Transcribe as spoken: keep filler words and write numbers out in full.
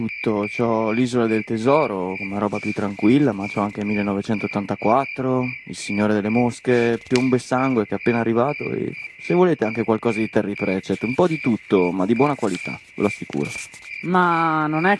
Tutto, c'ho l'Isola del Tesoro come roba più tranquilla, ma c'ho anche millenovecentottantaquattro, Il Signore delle Mosche, Piombo e Sangue che è appena arrivato e se volete anche qualcosa di Terry Pratchett, un po' di tutto, ma di buona qualità, ve lo assicuro. Ma non è